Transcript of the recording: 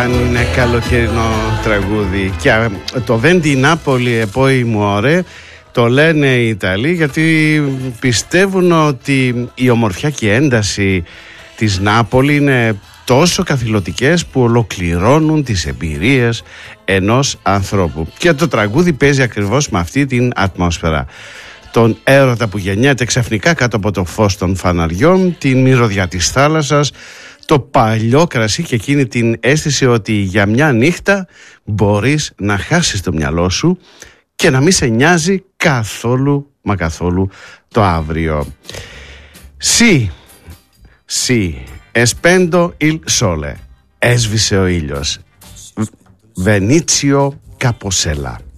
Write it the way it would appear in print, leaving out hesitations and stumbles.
Αν είναι καλοκαιρινό τραγούδι. Και το Βέντι Νάπολη επόη μου ωρε το λένε οι Ιταλοί, γιατί πιστεύουν ότι η ομορφιά και η ένταση της Νάπολη είναι τόσο καθηλωτικές που ολοκληρώνουν τις εμπειρίες ενός ανθρώπου. Και το τραγούδι παίζει ακριβώς με αυτή την ατμόσφαιρα. Τον έρωτα που γεννιέται ξαφνικά κάτω από το φως των φαναριών, την μυρωδιά της θάλασσας, το παλιό κρασί και εκείνη την αίσθηση ότι για μια νύχτα μπορείς να χάσεις το μυαλό σου και να μην σε νοιάζει καθόλου μα καθόλου το αύριο. Sì, espendo il sole. Έσβησε ο ήλιος. Βενίτσιο Καποσέλα.